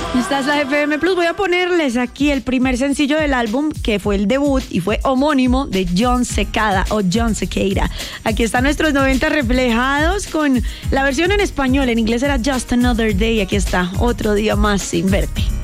Esta es la FM Plus. Voy a ponerles aquí el primer sencillo del álbum, que fue el debut y fue homónimo de Jon Secada o Jon Sequeira. Aquí están nuestros 90 reflejados con la versión en español. En inglés era Just Another Day. Aquí está, otro día más sin verte.